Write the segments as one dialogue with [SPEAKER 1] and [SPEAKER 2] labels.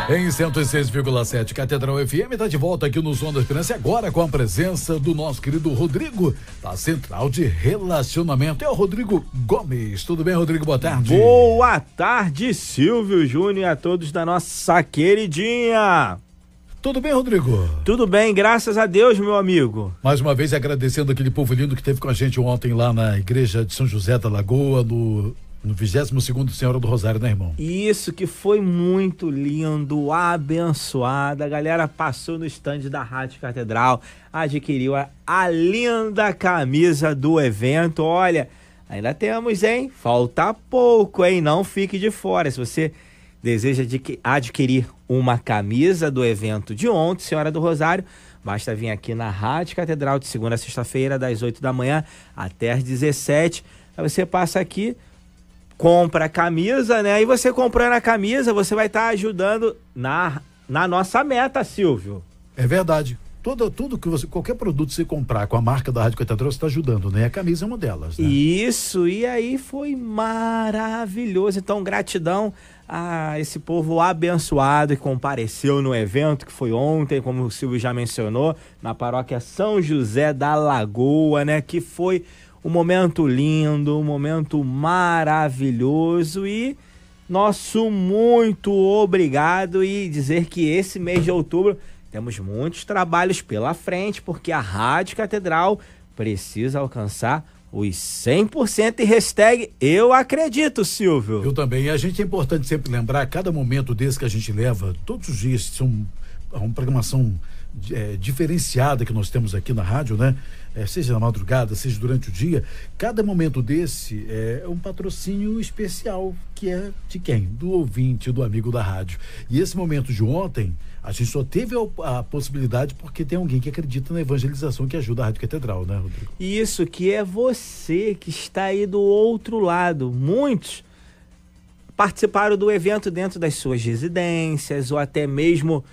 [SPEAKER 1] Em 106,7 Catedral FM está de volta aqui no Som da Esperança, agora com a presença do nosso querido Rodrigo, da Central de Relacionamento. É o Rodrigo Gomes. Tudo bem, Rodrigo? Boa tarde.
[SPEAKER 2] Boa tarde, Silvio Júnior, e a todos da nossa queridinha.
[SPEAKER 1] Tudo bem, Rodrigo?
[SPEAKER 2] Tudo bem, graças a Deus, meu amigo.
[SPEAKER 1] Mais uma vez agradecendo aquele povo lindo que esteve com a gente ontem lá na igreja de São José da Lagoa, no 22º Senhora do Rosário, né, irmão?
[SPEAKER 2] Isso, que foi muito lindo, abençoado. A galera passou no estande da Rádio Catedral, adquiriu a linda camisa do evento. Olha, ainda temos, hein? Falta pouco, hein? Não fique de fora. Se você deseja adquirir uma camisa do evento de ontem, Senhora do Rosário, basta vir aqui na Rádio Catedral de segunda a sexta-feira, das 8 da manhã até as 17. Aí você passa aqui, compra a camisa, né? E você comprando a camisa, você vai estar ajudando na nossa meta, Silvio.
[SPEAKER 1] É verdade. Tudo que qualquer produto que você comprar com a marca da Rádio Catedral, você está ajudando, né? A camisa é uma delas, né?
[SPEAKER 2] Isso, e aí foi maravilhoso. Então, gratidão a esse povo abençoado que compareceu no evento que foi ontem, como o Silvio já mencionou, na paróquia São José da Lagoa, né? Que foi um momento lindo, um momento maravilhoso, e nosso muito obrigado, e dizer que esse mês de outubro temos muitos trabalhos pela frente, porque a Rádio Catedral precisa alcançar os 100% e hashtag eu acredito, Silvio.
[SPEAKER 1] Eu também. E a gente é importante sempre lembrar, cada momento desse que a gente leva, todos os dias, são uma programação diferenciada que nós temos aqui na rádio, né? Seja na madrugada, seja durante o dia, cada momento desse é um patrocínio especial, que é de quem? Do ouvinte, do amigo da rádio. E esse momento de ontem, a gente só teve a possibilidade porque tem alguém que acredita na evangelização, que ajuda a Rádio Catedral, né, Rodrigo?
[SPEAKER 2] Isso, que é você que está aí do outro lado. Muitos participaram do evento dentro das suas residências, ou até mesmo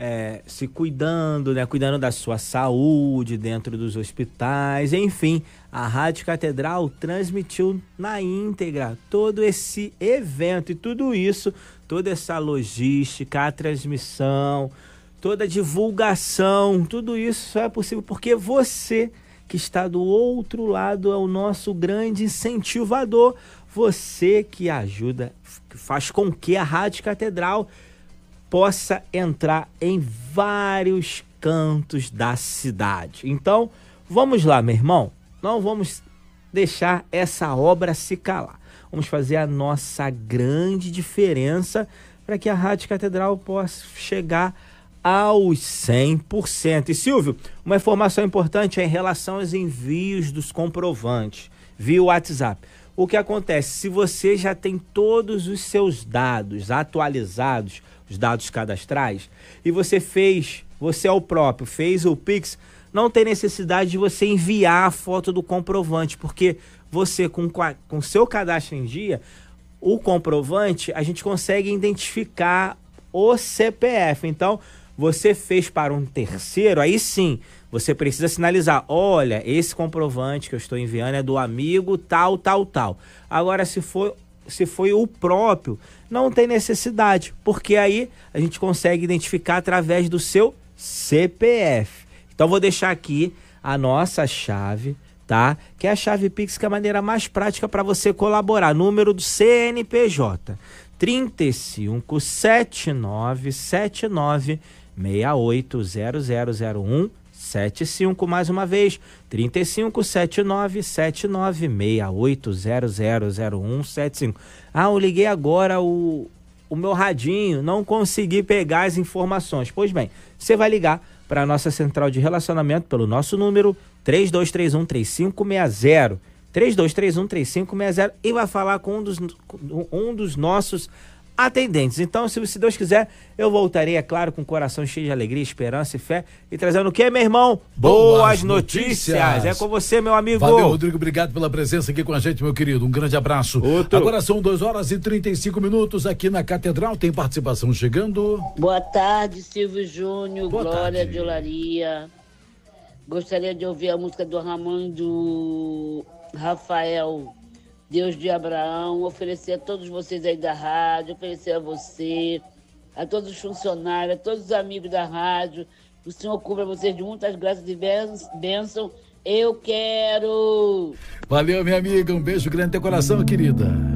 [SPEAKER 2] se cuidando, né? Cuidando da sua saúde dentro dos hospitais, enfim. A Rádio Catedral transmitiu na íntegra todo esse evento, e tudo isso, toda essa logística, a transmissão, toda a divulgação, tudo isso só é possível porque você que está do outro lado é o nosso grande incentivador. Você que ajuda, que faz com que a Rádio Catedral possa entrar em vários cantos da cidade. Então, vamos lá, meu irmão. Não vamos deixar essa obra se calar. Vamos fazer a nossa grande diferença para que a Rádio Catedral possa chegar aos 100%. E, Silvio, uma informação importante é em relação aos envios dos comprovantes via WhatsApp. O que acontece? Se você já tem todos os seus dados atualizados, os dados cadastrais, e você é o próprio, fez o Pix, não tem necessidade de você enviar a foto do comprovante, porque você, com seu cadastro em dia, o comprovante, a gente consegue identificar o CPF. Então, você fez para um terceiro, aí sim, você precisa sinalizar, olha, esse comprovante que eu estou enviando é do amigo tal, tal, tal. Agora, se foi o próprio, não tem necessidade, porque aí a gente consegue identificar através do seu CPF. Então, vou deixar aqui a nossa chave, tá? Que é a chave Pix, que é a maneira mais prática para você colaborar. Número do CNPJ, 35797968000175, mais uma vez, 35797968000175. Eu liguei agora o meu radinho, não consegui pegar as informações. Pois bem, você vai ligar para a nossa central de relacionamento pelo nosso número 3231-3560, 3231-3560, e vai falar com um dos nossos atendentes. Então, se Deus quiser, eu voltarei, é claro, com o coração cheio de alegria, esperança e fé, e trazendo o que, meu irmão? Boas notícias! É com você, meu amigo.
[SPEAKER 1] Valeu, Rodrigo, obrigado pela presença aqui com a gente, meu querido, um grande abraço. Agora são 2h35 aqui na Catedral, tem participação chegando.
[SPEAKER 3] Boa tarde, Silvio Júnior,
[SPEAKER 1] Boa
[SPEAKER 3] Glória
[SPEAKER 1] tarde.
[SPEAKER 3] de Olaria. Gostaria de ouvir a música do Ramon, do Rafael, Deus de Abraão, oferecer a todos vocês aí da rádio, oferecer a você, a todos os funcionários, a todos os amigos da rádio. O Senhor cubra vocês de muitas graças e bênção. Eu quero!
[SPEAKER 1] Valeu, minha amiga. Um beijo grande no teu coração, querida.